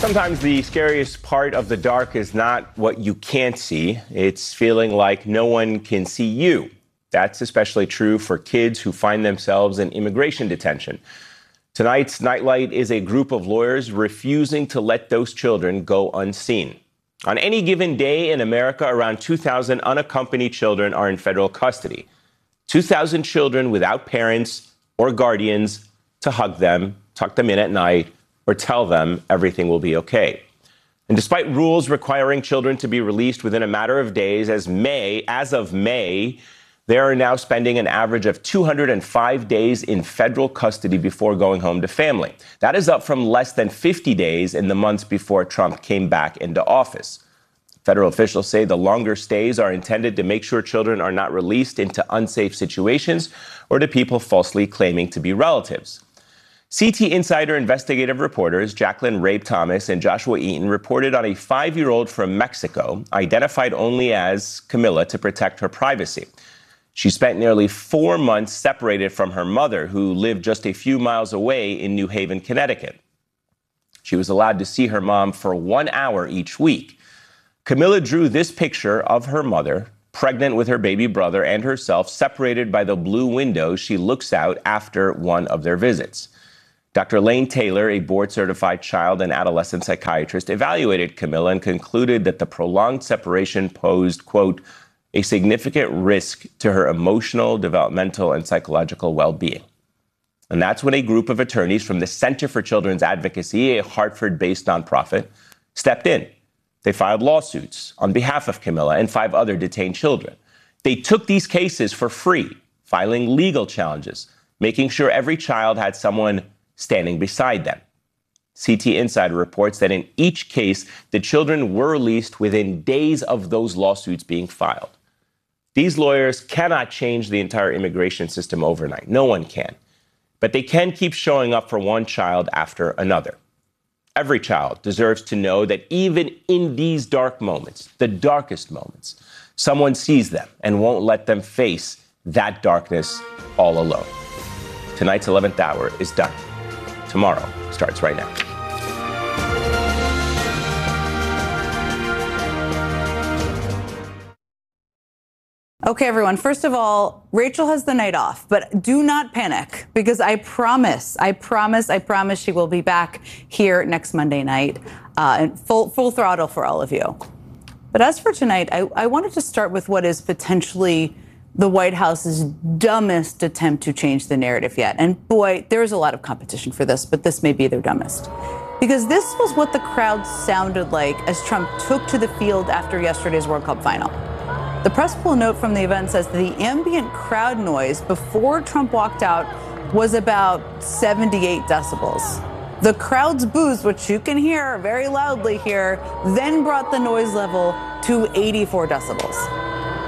Sometimes the scariest part of the dark is not what you can't see. It's feeling like no one can see you. That's especially true for kids who find themselves in immigration detention. Tonight's Nightlight is a group of lawyers refusing to let those children go unseen. On any given day in America, around 2,000 unaccompanied children are in federal custody. 2,000 children without parents or guardians to hug them, tuck them in at night, or tell them everything will be okay. And despite rules requiring children to be released within a matter of days, as of May, they are now spending an average of 205 days in federal custody before going home to family. That is up from less than 50 days in the months before Trump came back into office. Federal officials say the longer stays are intended to make sure children are not released into unsafe situations or to people falsely claiming to be relatives. CT Insider investigative reporters Jacqueline Rabe Thomas and Joshua Eaton reported on a 5-year-old from Mexico, identified only as Camilla to protect her privacy. She spent nearly 4 months separated from her mother, who lived just a few miles away in New Haven, Connecticut. She was allowed to see her mom for 1 hour each week. Camilla drew this picture of her mother, pregnant with her baby brother and herself, separated by the blue window she looks out after one of their visits. Dr. Lane Taylor, a board-certified child and adolescent psychiatrist, evaluated Camilla and concluded that the prolonged separation posed, quote, a significant risk to her emotional, developmental, and psychological well-being. And that's when a group of attorneys from the Center for Children's Advocacy, a Hartford-based nonprofit, stepped in. They filed lawsuits on behalf of Camilla and 5 other detained children. They took these cases for free, filing legal challenges, making sure every child had someone standing beside them. CT Insider reports that in each case, the children were released within days of those lawsuits being filed. These lawyers cannot change the entire immigration system overnight. No one can. But they can keep showing up for one child after another. Every child deserves to know that even in these dark moments, the darkest moments, someone sees them and won't let them face that darkness all alone. Tonight's 11th hour is done. Tomorrow starts right now. Okay, everyone. First of all, Rachel has the night off, but do not panic because I promise she will be back here next Monday night and full throttle for all of you. But as for tonight, I wanted to start with what is potentially the White House's dumbest attempt to change the narrative yet. And boy, there is a lot of competition for this, but this may be their dumbest. Because this was what the crowd sounded like as Trump took to the field after yesterday's World Cup final. The press pool note from the event says that the ambient crowd noise before Trump walked out was about 78 decibels. The crowd's boos, which you can hear very loudly here, then brought the noise level to 84 decibels.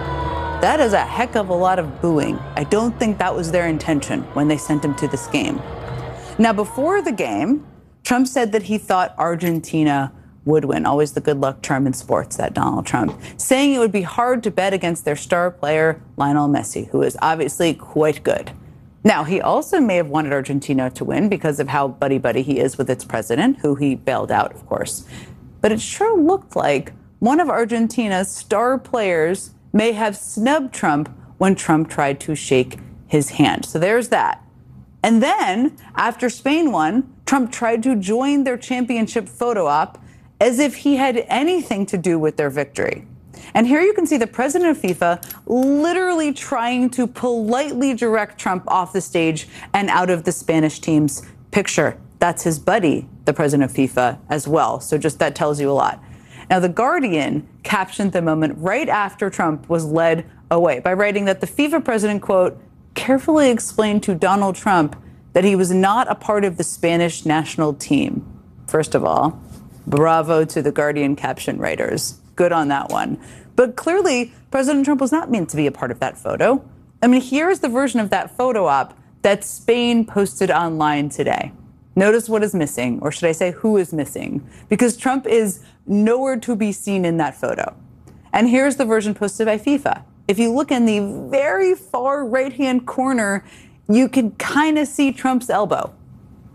That is a heck of a lot of booing. I don't think that was their intention when they sent him to this game. Now, before the game, Trump said that he thought Argentina would win. Always the good luck charm in sports, that Donald Trump. Saying it would be hard to bet against their star player, Lionel Messi, who is obviously quite good. Now, he also may have wanted Argentina to win because of how buddy-buddy he is with its president, who he bailed out, of course. But it sure looked like one of Argentina's star players may have snubbed Trump when Trump tried to shake his hand. So there's that. And then, after Spain won, Trump tried to join their championship photo op as if he had anything to do with their victory. And here you can see the president of FIFA literally trying to politely direct Trump off the stage and out of the Spanish team's picture. That's his buddy, the president of FIFA, as well. So just that tells you a lot. Now, The Guardian captioned the moment right after Trump was led away by writing that the FIFA president, quote, carefully explained to Donald Trump that he was not a part of the Spanish national team. First of all, bravo to The Guardian caption writers. Good on that one. But clearly, President Trump was not meant to be a part of that photo. I mean, here's the version of that photo op that Spain posted online today. Notice what is missing, or should I say who is missing, because Trump is nowhere to be seen in that photo. And here's the version posted by FIFA. If you look in the very far right-hand corner, you can kind of see Trump's elbow.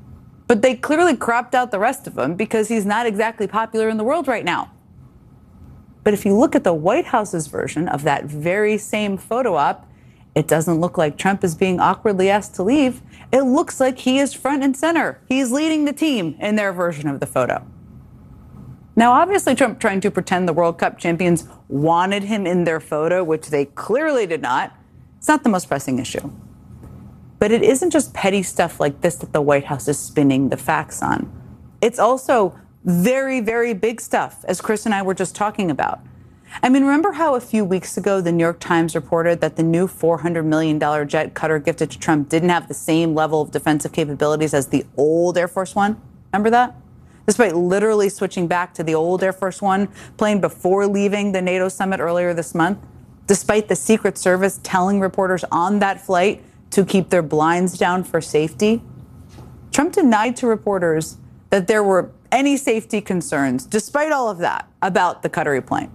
But they clearly cropped out the rest of him because he's not exactly popular in the world right now. But if you look at the White House's version of that very same photo op, it doesn't look like Trump is being awkwardly asked to leave. It looks like he is front and center. He's leading the team in their version of the photo. Now, obviously, Trump trying to pretend the World Cup champions wanted him in their photo, which they clearly did not. It's not the most pressing issue. But it isn't just petty stuff like this that the White House is spinning the facts on. It's also very, very big stuff, as Chris and I were just talking about. I mean, remember how a few weeks ago the New York Times reported that the new $400 million jet Qatar gifted to Trump didn't have the same level of defensive capabilities as the old Air Force One? Remember that? Despite literally switching back to the old Air Force One plane before leaving the NATO summit earlier this month, despite the Secret Service telling reporters on that flight to keep their blinds down for safety, Trump denied to reporters that there were any safety concerns, despite all of that, about the Qatari plane.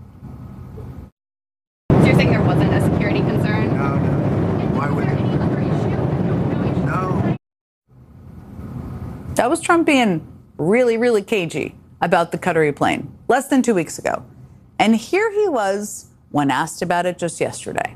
So you're saying there wasn't a security concern? No. Why would it? Any other issue? No. That was Trump being really, really cagey about the Qatari plane less than 2 weeks ago. And here he was when asked about it just yesterday.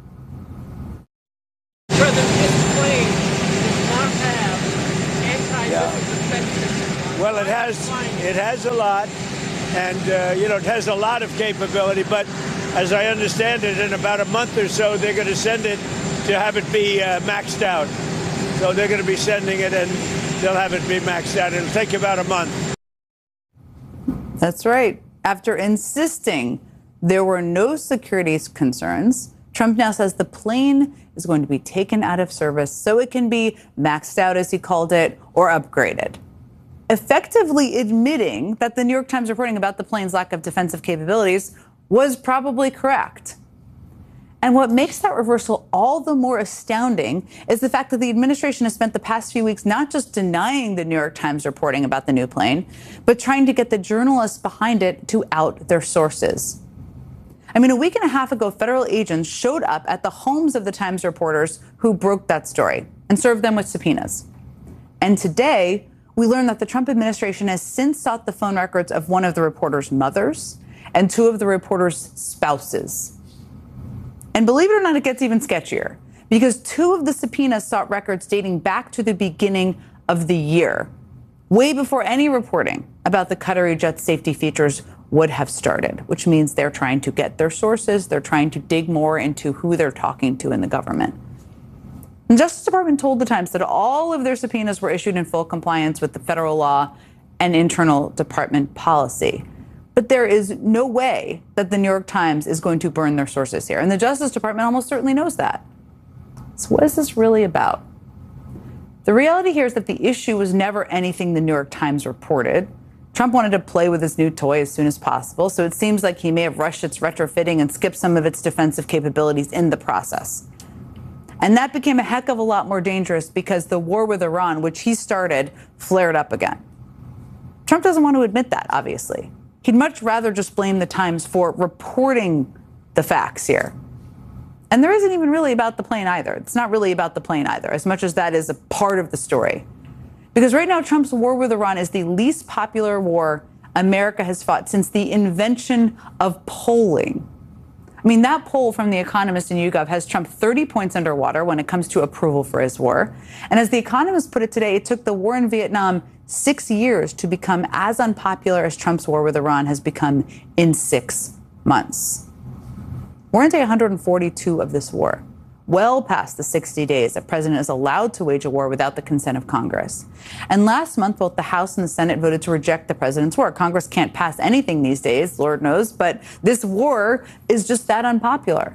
President, this plane does not have anti-missile defense systems. Well, it has a lot, and it has a lot of capability. But as I understand it, in about a month or so, they're going to send it to have it be maxed out. So they're going to be sending it, and they'll have it be maxed out. It'll take about a month. That's right. After insisting there were no security concerns, Trump now says the plane is going to be taken out of service so it can be maxed out, as he called it, or upgraded, effectively admitting that the New York Times reporting about the plane's lack of defensive capabilities was probably correct. And what makes that reversal all the more astounding is the fact that the administration has spent the past few weeks not just denying the New York Times reporting about the new plane, but trying to get the journalists behind it to out their sources. I mean, a week and a half ago, federal agents showed up at the homes of the Times reporters who broke that story and served them with subpoenas. And today, we learned that the Trump administration has since sought the phone records of one of the reporters' mothers and two of the reporters' spouses. And believe it or not, it gets even sketchier, because two of the subpoenas sought records dating back to the beginning of the year, way before any reporting about the Qatari jet safety features would have started, which means they're trying to get their sources. They're trying to dig more into who they're talking to in the government. The Justice Department told the Times that all of their subpoenas were issued in full compliance with the federal law and internal department policy. But there is no way that the New York Times is going to burn their sources here. And the Justice Department almost certainly knows that. So what is this really about? The reality here is that the issue was never anything the New York Times reported. Trump wanted to play with his new toy as soon as possible, so it seems like he may have rushed its retrofitting and skipped some of its defensive capabilities in the process. And that became a heck of a lot more dangerous because the war with Iran, which he started, flared up again. Trump doesn't want to admit that, obviously. He'd much rather just blame the Times for reporting the facts here. And there isn't even really about the plane either. It's not really about the plane either, as much as that is a part of the story. Because right now, Trump's war with Iran is the least popular war America has fought since the invention of polling. I mean, that poll from The Economist and YouGov has Trump 30 points underwater when it comes to approval for his war. And as The Economist put it today, it took the war in Vietnam 6 years to become as unpopular as Trump's war with Iran has become in 6 months. We're on day 142 of this war, well past the 60 days a president is allowed to wage a war without the consent of Congress. And last month, both the House and the Senate voted to reject the president's war. Congress can't pass anything these days, Lord knows, but this war is just that unpopular.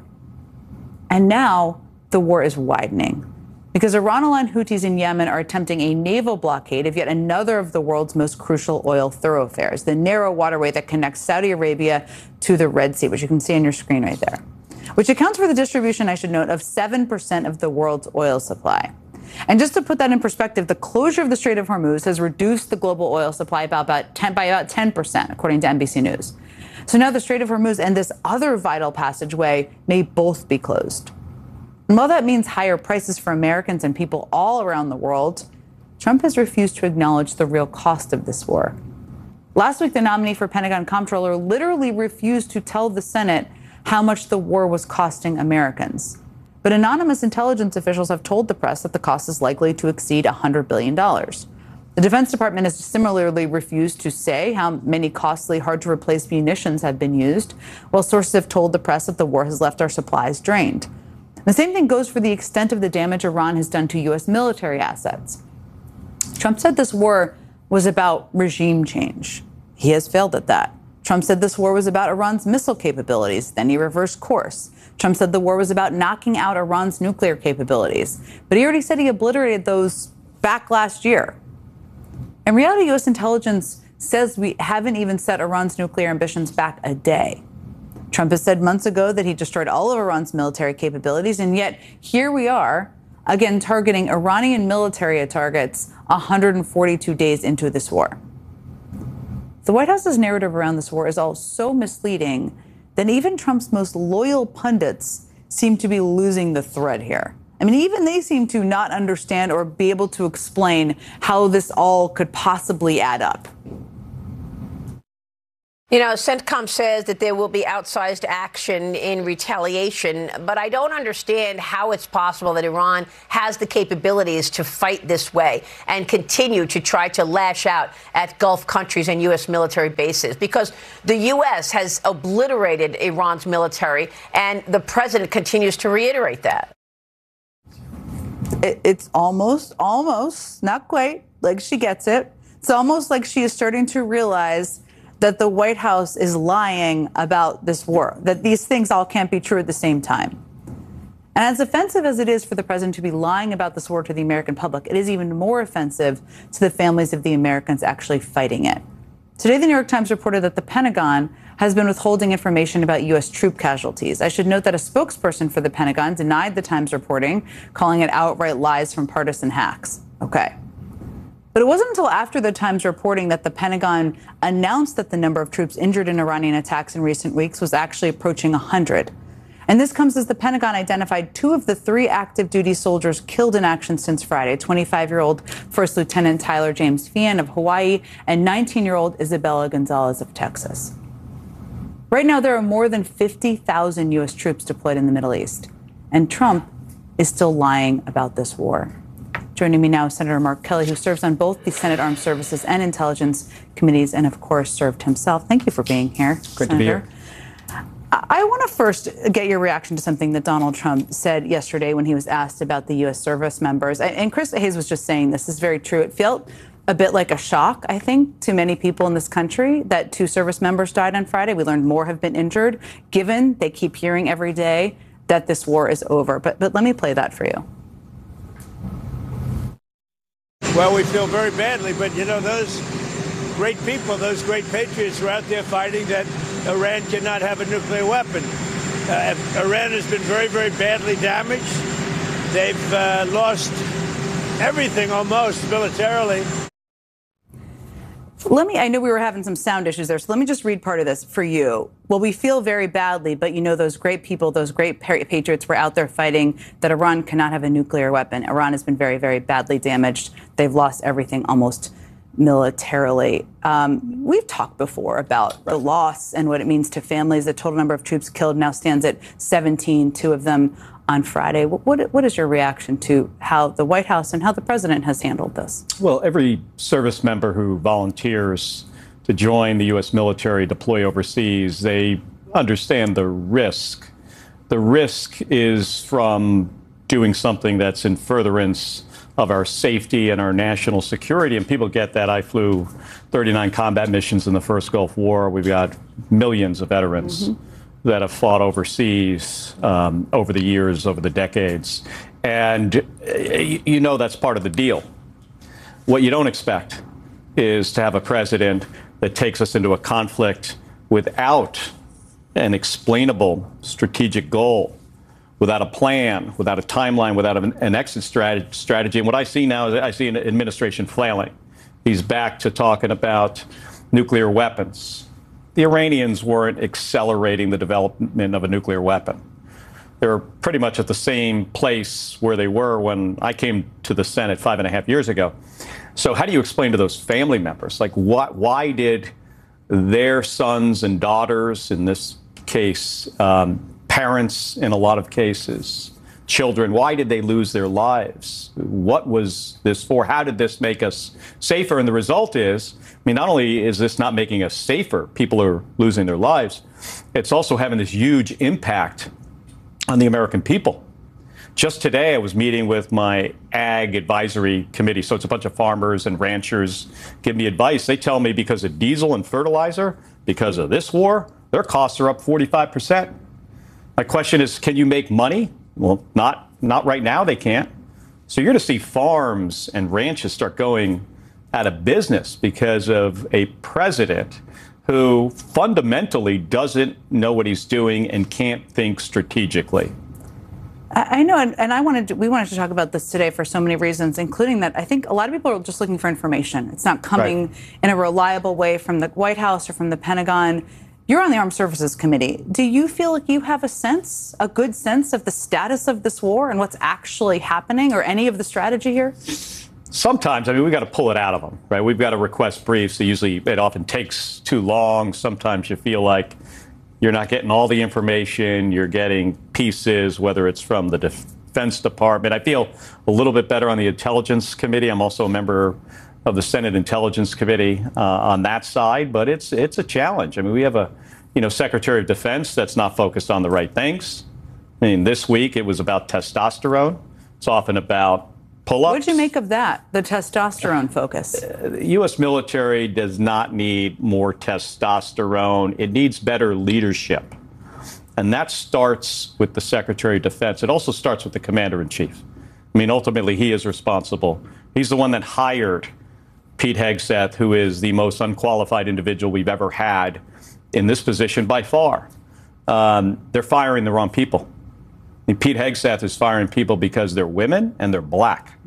And now the war is widening because Iran-aligned Houthis in Yemen are attempting a naval blockade of yet another of the world's most crucial oil thoroughfares, the narrow waterway that connects Saudi Arabia to the Red Sea, which you can see on your screen right there, which accounts for the distribution, I should note, of 7% of the world's oil supply. And just to put that in perspective, the closure of the Strait of Hormuz has reduced the global oil supply by about 10%, according to NBC News. So now the Strait of Hormuz and this other vital passageway may both be closed. And while that means higher prices for Americans and people all around the world, Trump has refused to acknowledge the real cost of this war. Last week, the nominee for Pentagon Comptroller literally refused to tell the Senate how much the war was costing Americans. But anonymous intelligence officials have told the press that the cost is likely to exceed $100 billion. The Defense Department has similarly refused to say how many costly, hard-to-replace munitions have been used, while sources have told the press that the war has left our supplies drained. The same thing goes for the extent of the damage Iran has done to U.S. military assets. Trump said this war was about regime change. He has failed at that. Trump said this war was about Iran's missile capabilities. Then he reversed course. Trump said the war was about knocking out Iran's nuclear capabilities. But he already said he obliterated those back last year. In reality, U.S. intelligence says we haven't even set Iran's nuclear ambitions back a day. Trump has said months ago that he destroyed all of Iran's military capabilities, and yet here we are, again, targeting Iranian military targets 142 days into this war. The White House's narrative around this war is all so misleading that even Trump's most loyal pundits seem to be losing the thread here. I mean, even they seem to not understand or be able to explain how this all could possibly add up. You know, CENTCOM says that there will be outsized action in retaliation, but I don't understand how it's possible that Iran has the capabilities to fight this way and continue to try to lash out at Gulf countries and U.S. military bases, because the U.S. has obliterated Iran's military, and the president continues to reiterate that. It's almost, not quite, like she gets it. It's almost like she is starting to realize that the White House is lying about this war, that these things all can't be true at the same time. And as offensive as it is for the president to be lying about this war to the American public, it is even more offensive to the families of the Americans actually fighting it. Today, the New York Times reported that the Pentagon has been withholding information about U.S. troop casualties. I should note that a spokesperson for the Pentagon denied the Times reporting, calling it outright lies from partisan hacks. Okay. But it wasn't until after the Times reporting that the Pentagon announced that the number of troops injured in Iranian attacks in recent weeks was actually approaching 100. And this comes as the Pentagon identified 2 of the 3 active duty soldiers killed in action since Friday, 25-year-old First Lieutenant Tyler James Feehan of Hawaii and 19-year-old Isabella Gonzalez of Texas. Right now, there are more than 50,000 U.S. troops deployed in the Middle East, and Trump is still lying about this war. Joining me now is Senator Mark Kelly, who serves on both the Senate Armed Services and Intelligence Committees and, of course, served himself. Thank you for being here, Great to be here. I want to first get your reaction to something that Donald Trump said yesterday when he was asked about the U.S. service members. And Chris Hayes was just saying this is very true. It felt a bit like a shock, I think, to many people in this country that 2 service members died on Friday. We learned more have been injured, given they keep hearing every day that this war is over. But let me play that for you. Well, we feel very badly, but, you know, those great people, those great patriots are out there fighting that Iran cannot have a nuclear weapon. Iran has been very, very badly damaged. They've lost everything almost militarily. I know we were having some sound issues there, so let me just read part of this for you. Well, we feel very badly, but you know, those great people, those great patriots were out there fighting that Iran cannot have a nuclear weapon. Iran has been very, very badly damaged. They've lost everything almost militarily. We've talked before about the loss and what it means to families. The total number of troops killed now stands at 17, 2 of them on Friday. What is your reaction to how the White House and how the president has handled this? Well, every service member who volunteers to join the U.S. military, deploy overseas, they understand the risk. The risk is from doing something that's in furtherance of our safety and our national security. And people get that. I flew 39 combat missions in the first Gulf War. We've got millions of veterans that have fought overseas over the years, over the decades. And you know that's part of the deal. What you don't expect is to have a president that takes us into a conflict without an explainable strategic goal, without a plan, without a timeline, without an exit strategy. And what I see now is I see an administration flailing. He's back to talking about nuclear weapons. The Iranians weren't accelerating the development of a nuclear weapon. they're pretty much at the same place where they were when I came to the Senate 5.5 years ago. So how do you explain to those family members, like, why did their sons and daughters, in this case, parents in a lot of cases, children, why did they lose their lives? What was this for? How did this make us safer? And the result is, I mean, not only is this not making us safer, people are losing their lives, it's also having this huge impact on the American people. Just today, I was meeting with my Ag Advisory Committee. So it's a bunch of farmers and ranchers give me advice. They tell me because of diesel and fertilizer, because of this war, their costs are up 45%. My question is, can you make money? Well, not right now. They can't. So you're going to see farms and ranches start going out of business because of a president who fundamentally doesn't know what he's doing and can't think strategically. I know, and we wanted to talk about this today for so many reasons, including that I think a lot of people are just looking for information. It's not coming in a reliable way from the White House or from the Pentagon. You're on the Armed Services Committee. Do you feel like you have a good sense of the status of this war and what's actually happening, or any of the strategy here? Sometimes, I mean, we've got to pull it out of them, right? We've got to request briefs. So usually it often takes too long. Sometimes you feel like you're not getting all the information. You're getting pieces, whether it's from the Defense Department. I feel a little bit better on the Intelligence Committee. I'm also a member of the Senate Intelligence Committee on that side, but it's a challenge. I mean, we have a Secretary of Defense that's not focused on the right things. I mean, this week it was about testosterone. It's often about pull-ups. What did you make of that, the testosterone focus? The U.S. military does not need more testosterone. It needs better leadership. And that starts with the Secretary of Defense. It also starts with the Commander-in-Chief. I mean, ultimately, he is responsible. He's the one that hired Pete Hegseth, who is the most unqualified individual we've ever had in this position by far. They're firing the wrong people. I mean, Pete Hegseth is firing people because they're women and they're black.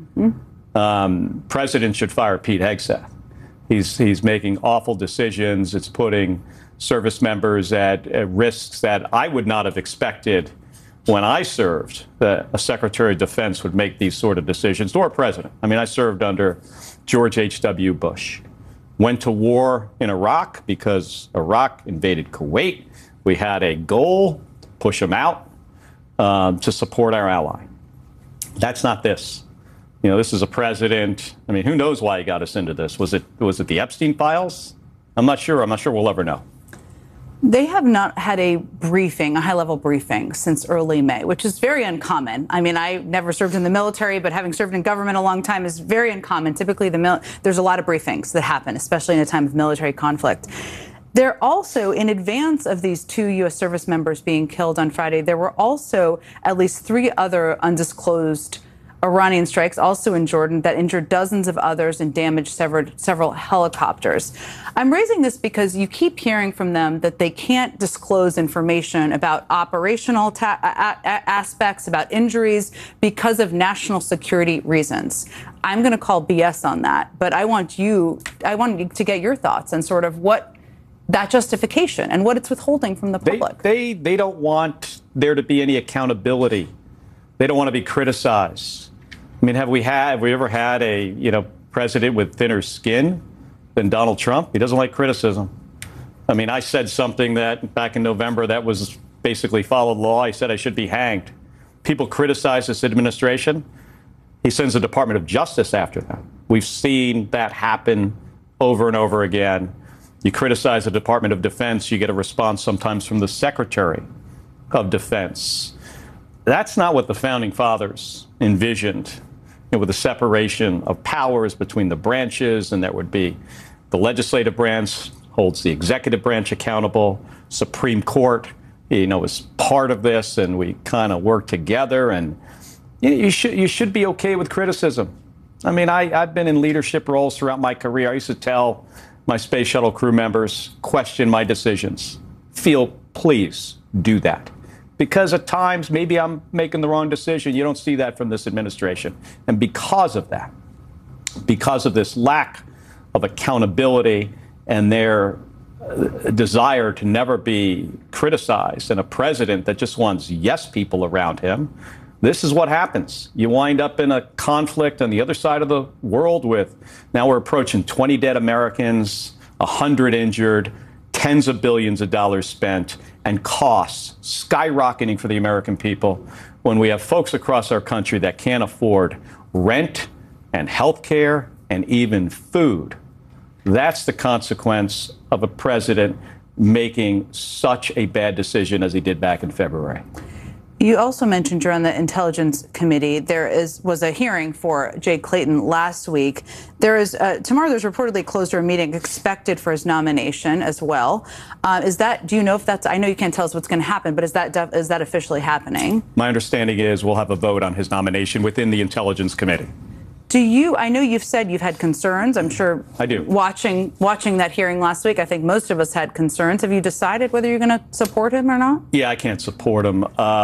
President should fire Pete Hegseth. He's making awful decisions. It's putting service members at risks that I would not have expected when I served, that a Secretary of Defense would make these sort of decisions, or a president. I mean, I served under George H.W. Bush. Went to war in Iraq because Iraq invaded Kuwait. We had a goal, push them out, to support our ally. That's not this. This is a president. I mean, who knows why he got us into this? Was it the Epstein files? I'm not sure. I'm not sure we'll ever know. They have not had a briefing, a high-level briefing, since early May, which is very uncommon. I mean, I never served in the military, but having served in government a long time is very uncommon. Typically, there's a lot of briefings that happen, especially in a time of military conflict. There also, in advance of these 2 U.S. service members being killed on Friday, there were also at least 3 other undisclosed Iranian strikes, also in Jordan, that injured dozens of others and damaged several helicopters. I'm raising this because you keep hearing from them that they can't disclose information about operational aspects, about injuries, because of national security reasons. I'm going to call BS on that, but I want you to get your thoughts on sort of what that justification and what it's withholding from the public. They don't want there to be any accountability. They don't want to be criticized. I mean, have we ever had a president with thinner skin than Donald Trump? He doesn't like criticism. I mean, I said something that back in November that was basically followed law. I said I should be hanged. People criticize this administration. He sends the Department of Justice after that. We've seen that happen over and over again. You criticize the Department of Defense, you get a response sometimes from the Secretary of Defense. That's not what the Founding Fathers envisioned, with the separation of powers between the branches, and there would be the legislative branch holds the executive branch accountable. Supreme Court, is part of this, and we kind of work together. And you should be okay with criticism. I mean, I've been in leadership roles throughout my career. I used to tell my space shuttle crew members, question my decisions. Please do that. Because at times, maybe I'm making the wrong decision. You don't see that from this administration. And because of that, because of this lack of accountability and their desire to never be criticized and a president that just wants yes people around him, this is what happens. You wind up in a conflict on the other side of the world with, now we're approaching 20 dead Americans, 100 injured, tens of billions of dollars spent, and costs skyrocketing for the American people when we have folks across our country that can't afford rent and health care and even food. That's the consequence of a president making such a bad decision as he did back in February. You also mentioned you're on the Intelligence Committee. There was a hearing for Jay Clayton last week. Tomorrow there's reportedly a closed-door meeting expected for his nomination as well. Do you know if that's, I know you can't tell us what's going to happen, but is that officially happening? My understanding is we'll have a vote on his nomination within the Intelligence Committee. I know you've said you've had concerns. I'm sure I do. Watching that hearing last week, I think most of us had concerns. Have you decided whether you're going to support him or not? Yeah, I can't support him.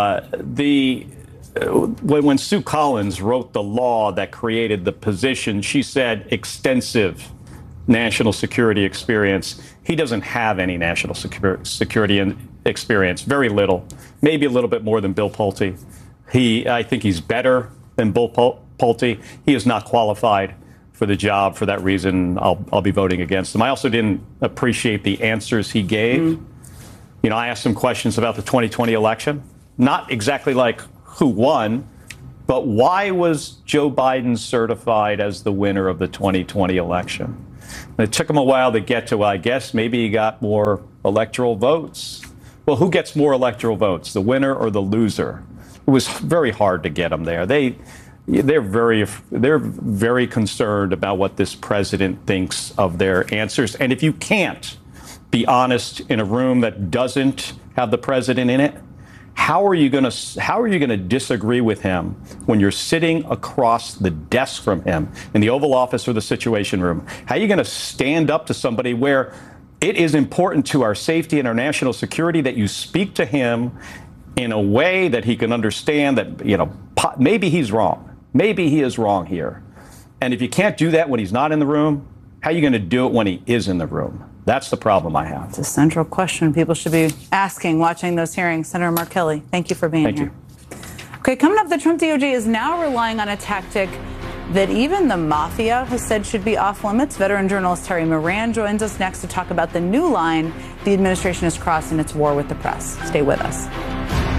When Sue Collins wrote the law that created the position, she said extensive national security experience. He doesn't have any national security experience, very little, maybe a little bit more than Bill Pulte. I think he's better than Bill Pulte. He is not qualified for the job. For that reason, I'll be voting against him. I also didn't appreciate the answers he gave. You know, I asked him questions about the 2020 election, not exactly like who won, but why was Joe Biden certified as the winner of the 2020 election? And it took him a while to get to, I guess maybe he got more electoral votes. Well, who gets more electoral votes, the winner or the loser? It was very hard to get him there. They're very concerned about what this president thinks of their answers. And if you can't be honest in a room that doesn't have the president in it, how are you going to disagree with him when you're sitting across the desk from him in the Oval Office or the Situation Room? How are you going to stand up to somebody where it is important to our safety and our national security that you speak to him in a way that he can understand that, you know, maybe he's wrong. Maybe he is wrong here. And if you can't do that when he's not in the room, how are you going to do it when he is in the room? That's the problem I have. It's a central question people should be asking watching those hearings. Senator Mark Kelly, thank you for being here. Thank you. Okay, coming up, the Trump DOJ is now relying on a tactic that even the mafia has said should be off limits. Veteran journalist Terry Moran joins us next to talk about the new line the administration has crossed in its war with the press. Stay with us.